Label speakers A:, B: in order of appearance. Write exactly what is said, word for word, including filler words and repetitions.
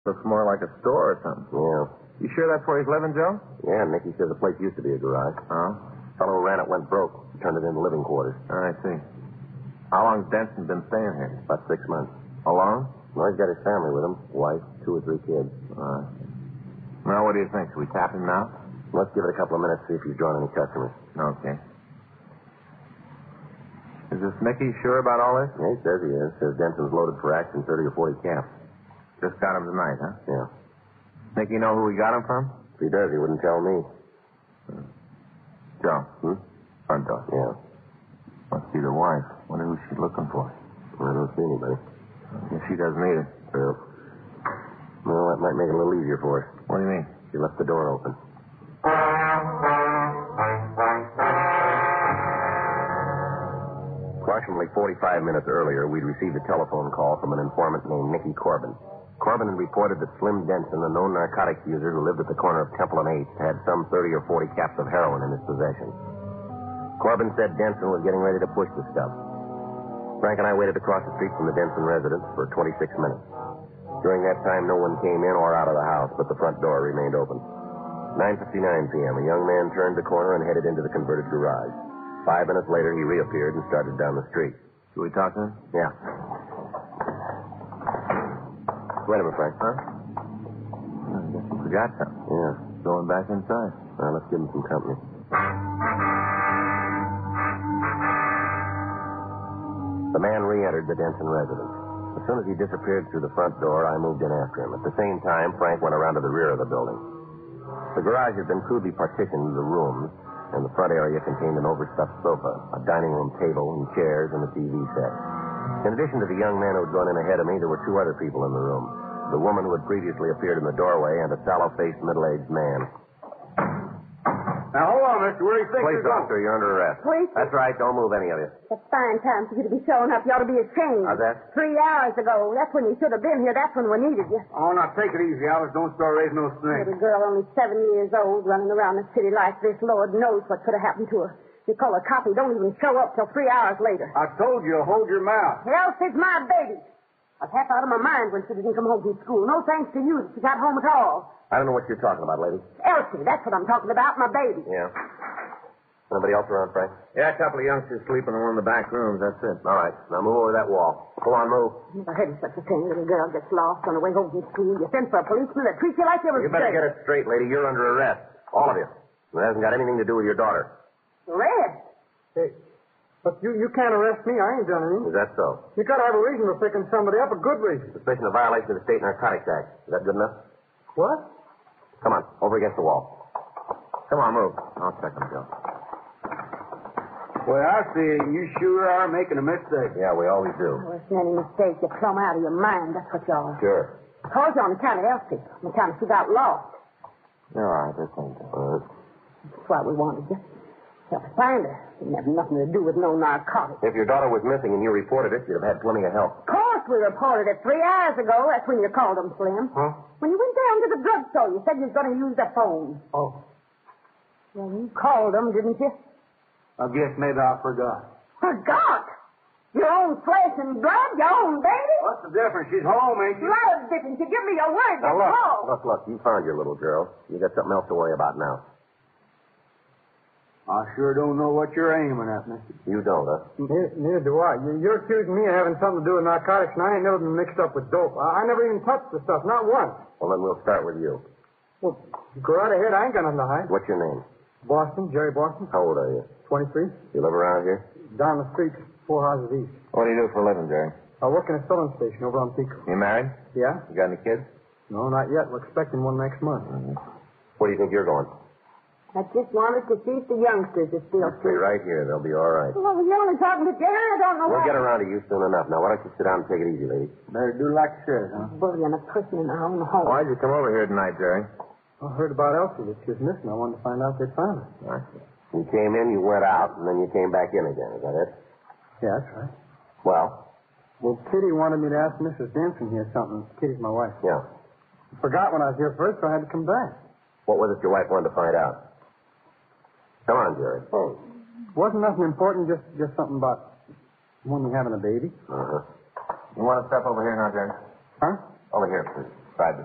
A: Looks more like a store or something.
B: Yeah.
A: You sure that's where he's living, Joe?
B: Yeah, Nicky says the place used to be a garage.
A: Oh?
B: Fellow who ran it went broke. Turned it into living quarters.
A: Oh, I see. How long's Denson been staying here?
B: About six months.
A: Alone?
B: Well, he's got his family with him. Wife, two or three kids.
A: All right. Well, what do you think? Should we tap him now?
B: Let's give it a couple of minutes, see if he's drawn any customers.
A: Okay. Is this Nicky sure about all this?
B: Yeah, he says he is. Says Denson's loaded for action, thirty or forty caps.
A: Just got him tonight, huh?
B: Yeah.
A: Nicky know who he got him from?
B: If he does, he wouldn't tell me.
A: Joe.
B: Hmm?
A: Front door.
B: Yeah.
A: Must be the wife. Wonder who she's looking for.
B: I don't see anybody.
A: Guess she doesn't either.
B: Well, well, that might make it a little easier for us.
A: What do you mean?
B: She left the door open. Approximately forty-five minutes earlier, we'd received a telephone call from an informant named Nicky Corbin. Corbin had reported that Slim Denson, a known narcotics user who lived at the corner of Temple and eighth, had some thirty or forty caps of heroin in his possession. Corbin said Denson was getting ready to push the stuff. Frank and I waited across the street from the Denson residence for twenty-six minutes. During that time, no one came in or out of the house, but the front door remained open. nine fifty-nine p.m., a young man turned the corner and headed into the converted garage. Five minutes later, he reappeared and started down the street.
A: Should we talk to him?
B: Yeah. Wait a minute, Frank.
A: Huh? I guess he forgot something.
B: Yeah.
A: Going back inside.
B: Well, let's give him some company. The man re-entered the Denson residence. As soon as he disappeared through the front door, I moved in after him. At the same time, Frank went around to the rear of the building. The garage had been crudely partitioned into rooms, and the front area contained an overstuffed sofa, a dining room table, and chairs, and a T V set. In addition to the young man who had gone in ahead of me, there were two other people in the room. The woman who had previously appeared in the doorway and a sallow-faced, middle-aged man.
C: Now, hold on, mister. Where do you think
B: Police
C: you're going?
B: officer, you're under arrest.
D: Police?
B: That's right. Don't move, any of you.
D: It's fine time for you to be showing up. You ought to be ashamed.
B: How's that?
D: Three hours ago. That's when you should have been here. That's when we needed you.
C: Oh, now, take it easy, Alice. Don't start raising no snakes.
D: Little girl, only seven years old, running around the city like this. Lord knows what could have happened to her. You call a cop, he don't even show up till three hours later.
C: I told you, hold your mouth.
D: Elsie's my baby. I was half out of my mind when she didn't come home from school. No thanks to you that she got home at all.
B: I don't know what you're talking about, lady.
D: Elsie, that's what I'm talking about, my baby.
B: Yeah. Anybody else around, Frank?
A: Yeah, a couple of youngsters sleeping in one of the back rooms. That's it.
B: All right. Now move over that wall. Go on, move.
D: Never heard of such a thing. Little girl gets lost on the way home from school. You send for a policeman that treats you like you were
B: You better get it straight, lady. You're under arrest. All of you. It hasn't got anything to do with your daughter.
D: Arrest?
E: Hey, but you, you can't arrest me. I ain't done anything.
B: Is that so?
E: You gotta have a reason for picking somebody up, a good reason.
B: Suspicion of violation of the State Narcotics Act. Is that good enough?
E: What?
B: Come on, over against the wall.
A: Come on, move. I'll check him, Joe.
C: Well, I see. You sure are making a mistake.
B: Yeah, we always do.
D: Well, it's any mistake. You're plumb out of your mind. That's what you are.
B: Sure.
D: I called you on account of Elsie. On account of she got lost.
A: You're all right. This ain't
B: Uh,
D: That's why we wanted you. Help us find her. Didn't have nothing to do with no narcotics.
B: if your daughter was missing and you reported it, you'd have had plenty of help.
D: Of course we reported it three hours ago. That's when you called them, Slim.
B: Huh?
D: When you went down to the drugstore, you said you was going to use the phone.
B: Oh.
D: Well, you called them, didn't you?
C: I guess maybe I forgot.
D: Forgot? Your own flesh and blood? Your own baby?
C: What's the difference? She's home, ain't she?
D: Blood, didn't you? Give me your word.
B: Now,
D: That's
B: look,
D: all.
B: look, look. You found your little girl. You got something else to worry about now.
C: I sure don't know what you're aiming at, mister.
B: You don't, huh?
E: Neither, neither do I. You, you're accusing me of having something to do with narcotics, and I ain't never been mixed up with dope. I, I never even touched the stuff, not once.
B: Well, then we'll start with you.
E: Well, go right ahead. I ain't got nothing to hide.
B: What's your name?
E: Boston, Jerry Boston,
B: How old are you?
E: twenty-three.
B: You live around here?
E: Down the street, four houses east.
A: What do you do for a living, Jerry?
E: I work in a filling station over on Pico.
A: You married?
E: Yeah?
A: You got any kids?
E: No, not yet. We're expecting one next month.
B: Where do you think you're going?
D: I just wanted to see if the youngsters are still
B: Stay right here. They'll be all right.
D: Well, you're only talking to Jerry. I don't know
B: We'll
D: why.
B: get around to you soon enough. Now, why don't you sit down and take it easy, lady?
C: Better do like you said, huh?
D: Bullying a person in our own home.
A: Why'd you come over here tonight, Jerry?
E: I heard about Elsie, that she was missing. I wanted to find out they found her.
A: I see.
B: You came in, you went out, and then you came back in again. Is that it?
E: Yeah, that's right.
B: Well?
E: Well, Kitty wanted me to ask Missus Denson here something. Kitty's my wife.
B: Yeah.
E: Forgot when I was here first, so I had to come back.
B: What was it your wife wanted to find out? Come on, Jerry.
E: Oh, wasn't nothing important, just just something about woman having a baby.
B: Uh-huh.
A: You want to step over here now, Jerry?
E: Huh?
A: Over here, please. Side to